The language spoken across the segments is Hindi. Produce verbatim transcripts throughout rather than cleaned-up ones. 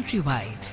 Countrywide.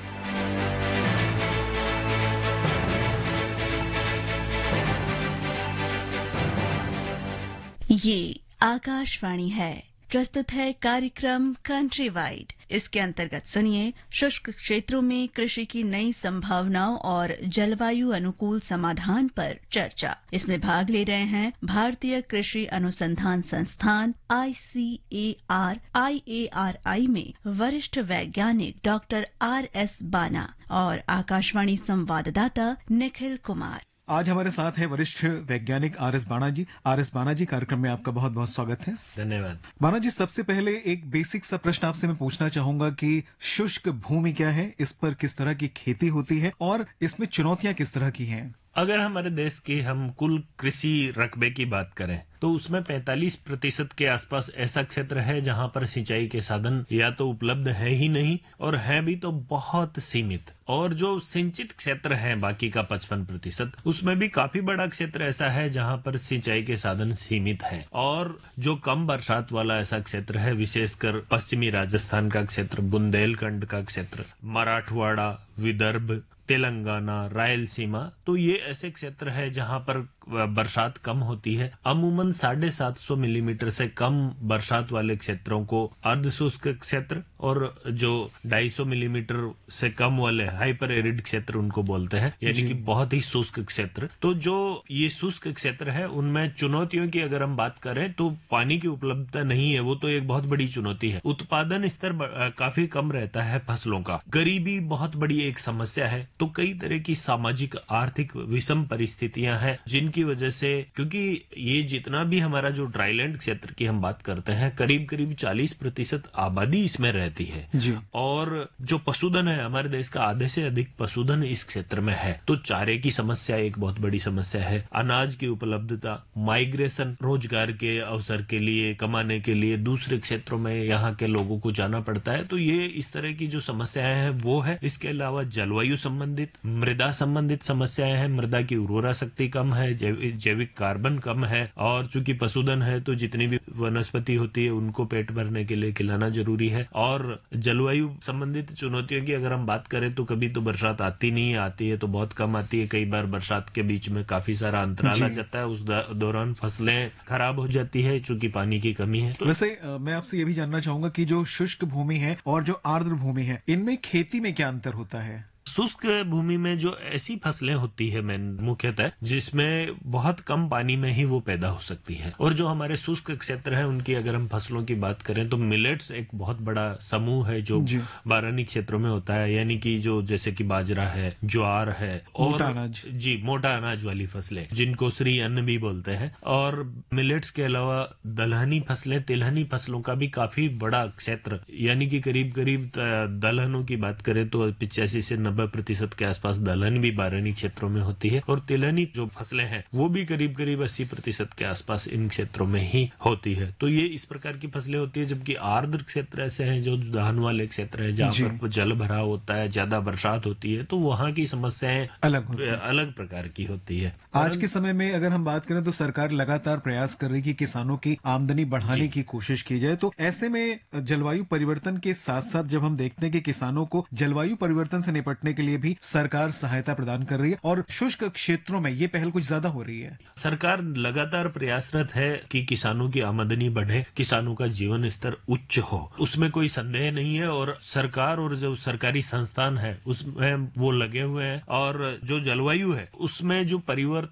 ये आकाशवाणी है। प्रस्तुत है कार्यक्रम कंट्री वाइड। इसके अंतर्गत सुनिए शुष्क क्षेत्रों में कृषि की नई संभावनाओं और जलवायु अनुकूल समाधान पर चर्चा। इसमें भाग ले रहे हैं भारतीय कृषि अनुसंधान संस्थान आई सी A R I A R आई में वरिष्ठ वैज्ञानिक डॉक्टर आर एस बाना और आकाशवाणी संवाददाता निखिल कुमार। आज हमारे साथ है वरिष्ठ वैज्ञानिक आर एस बाना जी। आर एस बाना जी, कार्यक्रम में आपका बहुत बहुत स्वागत है। धन्यवाद। बाना जी, सबसे पहले एक बेसिक सा प्रश्न आपसे मैं पूछना चाहूंगा कि शुष्क भूमि क्या है, इस पर किस तरह की खेती होती है और इसमें चुनौतियां किस तरह की हैं? अगर हमारे देश की हम कुल कृषि रकबे की बात करें तो उसमें पैंतालीस प्रतिशत के आसपास ऐसा क्षेत्र है जहां पर सिंचाई के साधन या तो उपलब्ध है ही नहीं और है भी तो बहुत सीमित। और जो सिंचित क्षेत्र है बाकी का पचपन प्रतिशत, उसमें भी काफी बड़ा क्षेत्र ऐसा है जहां पर सिंचाई के साधन सीमित है। और जो कम बरसात वाला ऐसा क्षेत्र है, विशेषकर पश्चिमी राजस्थान का क्षेत्र, बुंदेलखंड का क्षेत्र, मराठवाड़ा, विदर्भ, तेलंगाना, रायलसीमा, तो ये ऐसे क्षेत्र है जहां पर बरसात कम होती है। अमूमन साढ़े सात सौ मिलीमीटर से कम बरसात वाले क्षेत्रों को अर्ध शुष्क क्षेत्र और जो ढाई सौ मिलीमीटर से कम वाले हाइपर एरिड क्षेत्र उनको बोलते हैं, यानी कि बहुत ही शुष्क क्षेत्र। तो जो ये शुष्क क्षेत्र है उनमें चुनौतियों की अगर हम बात करें तो पानी की उपलब्धता नहीं है, वो तो एक बहुत बड़ी चुनौती है। उत्पादन स्तर काफी कम रहता है फसलों का। गरीबी बहुत बड़ी एक समस्या है। तो कई तरह की सामाजिक आर्थिक विषम परिस्थितियां हैं जिनकी वजह से, क्योंकि ये जितना भी हमारा जो ड्राईलैंड क्षेत्र की हम बात करते हैं, करीब करीब चालीस प्रतिशत आबादी इसमें रहती है जी। और जो पशुधन है, हमारे देश का आधे से अधिक पशुधन इस क्षेत्र में है। तो चारे की समस्या एक बहुत बड़ी समस्या है। अनाज की उपलब्धता, माइग्रेशन, रोजगार के अवसर के लिए, कमाने के लिए दूसरे क्षेत्रों में यहाँ के लोगों को जाना पड़ता है। तो ये इस तरह की जो समस्याएं हैं वो है। इसके अलावा जलवायु संबंधित, मृदा संबंधित समस्याएं हैं। मृदा की उर्वरा शक्ति कम है, जैविक कार्बन कम है। और चूंकि पशुधन है तो जितनी भी वनस्पति होती है उनको पेट भरने के लिए खिलाना जरूरी है। और जलवायु संबंधित चुनौतियों की अगर हम बात करें तो कभी तो बरसात आती नहीं, आती है तो बहुत कम आती है। कई बार बरसात के बीच में काफी सारा अंतराल आ जाता है, उस दौरान फसलें खराब हो जाती है चूंकि पानी की कमी है। तो वैसे आ, मैं आपसे ये भी जानना चाहूंगा कि जो शुष्क भूमि है और जो आर्द्र भूमि है, इनमें खेती में क्या अंतर होता है? शुष्क भूमि में जो ऐसी फसलें होती है मैं मुख्यतः जिसमें बहुत कम पानी में ही वो पैदा हो सकती है। और जो हमारे शुष्क क्षेत्र हैं उनकी अगर हम फसलों की बात करें तो मिलेट्स एक बहुत बड़ा समूह है जो बारानी क्षेत्रों में होता है, यानी कि जो जैसे कि बाजरा है, ज्वार है और मोटा अनाज। जी मोटा अनाज वाली फसलें जिनको श्री अन्न भी बोलते हैं। और मिलेट्स के अलावा दलहनी फसलें, तिलहनी फसलों का भी काफी बड़ा क्षेत्र, यानी कि करीब करीब दलहनों की बात करें तो पिचासी से नब्बे प्रतिशत के आसपास दलहन भी बारानी क्षेत्रों में होती है। और तिलहनी जो फसलें हैं वो भी करीब करीब अस्सी प्रतिशत के आसपास इन क्षेत्रों में ही होती है। तो ये इस प्रकार की फसलें होती है। जबकि आर्द्र क्षेत्र ऐसे हैं जो दान वाले क्षेत्र है जहाँ पर जल भरा होता है, ज्यादा बरसात होती है, तो वहाँ की समस्याएं अलग अलग प्रकार की होती है। आज के समय में अगर हम बात करें तो सरकार लगातार प्रयास कर रही है कि किसानों की आमदनी बढ़ाने की कोशिश की जाए। तो ऐसे में जलवायु परिवर्तन के साथ साथ जब हम देखते हैं कि किसानों को जलवायु परिवर्तन से निपटने के लिए भी सरकार सहायता प्रदान कर रही है और शुष्क क्षेत्रों में ये पहल कुछ ज्यादा हो रही है। सरकार लगातार प्रयासरत है कि किसानों की आमदनी बढ़े, किसानों का जीवन स्तर उच्च हो, उसमें कोई संदेह नहीं है। और सरकार और जो सरकारी संस्थान है उसमें वो लगे हुए हैं। और जो जलवायु है उसमें जो परिवर्तन